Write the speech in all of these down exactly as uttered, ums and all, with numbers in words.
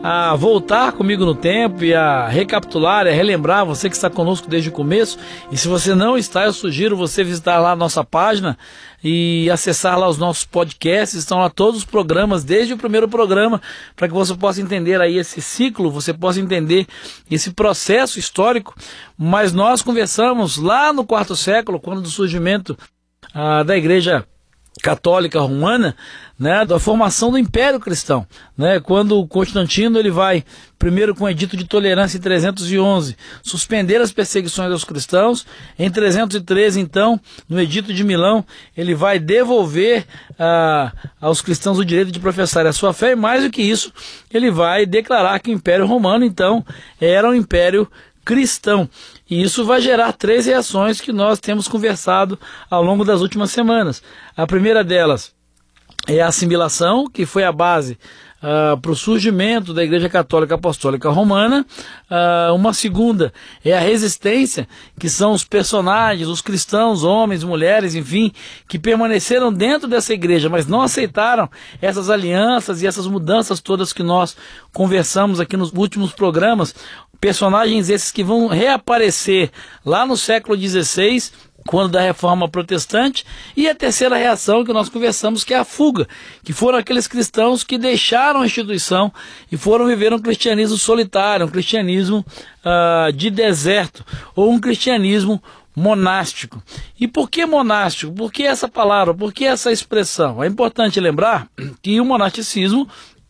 a voltar comigo no tempo e a recapitular, a relembrar, você que está conosco desde o começo. E se você não está, eu sugiro você visitar lá a nossa página e acessar lá os nossos podcasts. Estão lá todos os programas, desde o primeiro programa, para que você possa entender aí esse ciclo, você possa entender esse processo histórico. Mas nós conversamos lá no quarto século, quando do surgimento ah, da Igreja Católica Romana, né, da formação do Império Cristão, né, quando Constantino ele vai, primeiro com o Edito de Tolerância em trezentos e onze, suspender as perseguições aos cristãos. Em trezentos e treze, então, no Edito de Milão, ele vai devolver ah, aos cristãos o direito de professar a sua fé, e mais do que isso, ele vai declarar que o Império Romano, então, era um império cristão. E isso vai gerar três reações que nós temos conversado ao longo das últimas semanas. A primeira delas é a assimilação, que foi a base uh, para o surgimento da Igreja Católica Apostólica Romana. Uh, uma segunda é a resistência, que são os personagens, os cristãos, homens, mulheres, enfim, que permaneceram dentro dessa igreja, mas não aceitaram essas alianças e essas mudanças todas que nós conversamos aqui nos últimos programas. Personagens esses que vão reaparecer lá no século dezesseis, quando da Reforma Protestante. E a terceira reação que nós conversamos, que é a fuga, que foram aqueles cristãos que deixaram a instituição e foram viver um cristianismo solitário, um cristianismo uh, de deserto, ou um cristianismo monástico. E por que monástico? Por que essa palavra? Por que essa expressão? É importante lembrar que o monasticismo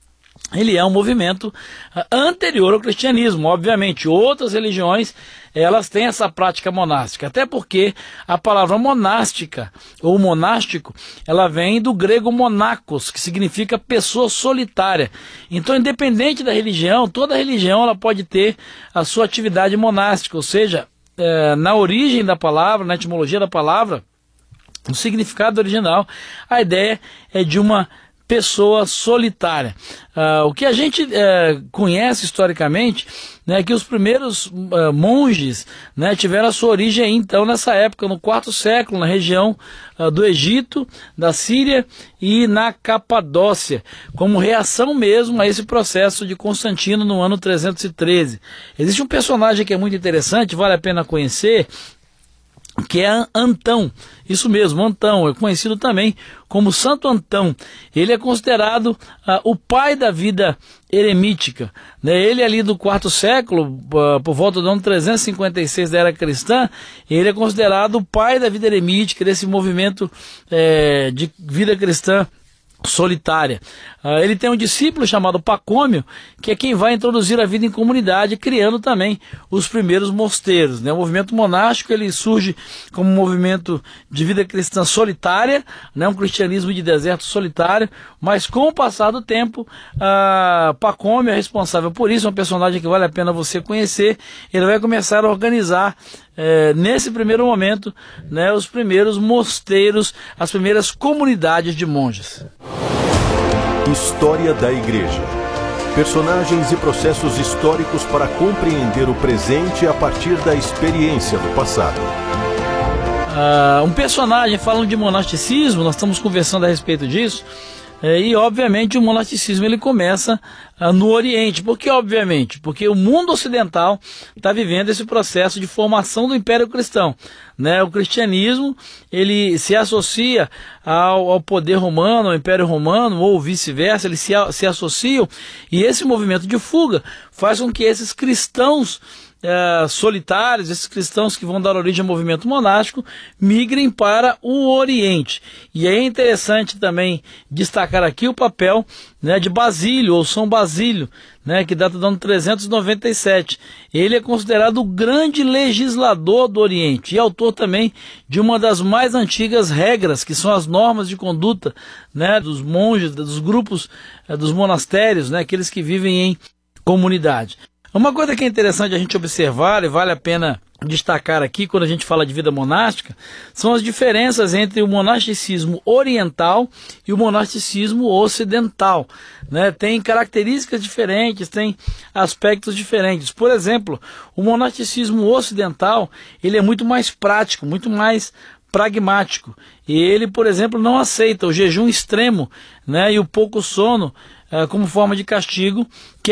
ele é um movimento anterior ao cristianismo. Obviamente, outras religiões, elas têm essa prática monástica, até porque a palavra monástica, ou monástico, ela vem do grego monacos, que significa pessoa solitária. Então, independente da religião, toda religião ela pode ter a sua atividade monástica, ou seja, é, na origem da palavra, na etimologia da palavra, no significado original, a ideia é de uma pessoa solitária. Uh, o que a gente uh, conhece historicamente, né, é que os primeiros uh, monges, né, tiveram a sua origem aí, então nessa época, no quarto século, na região uh, do Egito, da Síria e na Capadócia, como reação mesmo a esse processo de Constantino no ano trezentos e treze. Existe um personagem que é muito interessante, vale a pena conhecer, que é Antão. Isso mesmo, Antão, é conhecido também como Santo Antão. Ele é considerado uh, o pai da vida eremítica, né? Ele ali do quarto século, uh, por volta do ano trezentos e cinquenta e seis da era cristã, ele é considerado o pai da vida eremítica, desse movimento eh, de vida cristã solitária. Uh, ele tem um discípulo chamado Pacômio, que é quem vai introduzir a vida em comunidade, criando também os primeiros mosteiros, né? O movimento monástico ele surge como um movimento de vida cristã solitária, né? Um cristianismo de deserto solitário, mas com o passar do tempo, uh, Pacômio é responsável por isso, é um personagem que vale a pena você conhecer. Ele vai começar a organizar É, nesse primeiro momento, né, os primeiros mosteiros, as primeiras comunidades de monges. História da Igreja. Personagens e processos históricos para compreender o presente a partir da experiência do passado. Uh, um personagem, falando de monasticismo, nós estamos conversando a respeito disso. É, e obviamente o monasticismo ele começa ah, no Oriente. Por que obviamente? Porque o mundo ocidental está vivendo esse processo de formação do Império Cristão, né? O cristianismo ele se associa ao, ao poder romano, ao Império Romano, ou vice-versa, eles se, se associam, e esse movimento de fuga faz com que esses cristãos Uh, solitários, esses cristãos que vão dar origem ao movimento monástico, migrem para o Oriente. E é interessante também destacar aqui o papel, né, de Basílio, ou São Basílio, né, que data do ano trezentos e noventa e sete. Ele é considerado o grande legislador do Oriente e autor também de uma das mais antigas regras, que são as normas de conduta, né, dos monges, dos grupos, uh, dos monastérios, né, aqueles que vivem em comunidade. Uma coisa que é interessante a gente observar e vale a pena destacar aqui quando a gente fala de vida monástica são as diferenças entre o monasticismo oriental e o monasticismo ocidental, né? Tem características diferentes, tem aspectos diferentes. Por exemplo, o monasticismo ocidental ele é muito mais prático, muito mais pragmático. E ele, por exemplo, não aceita o jejum extremo, né, e o pouco sono uh, como forma de castigo, que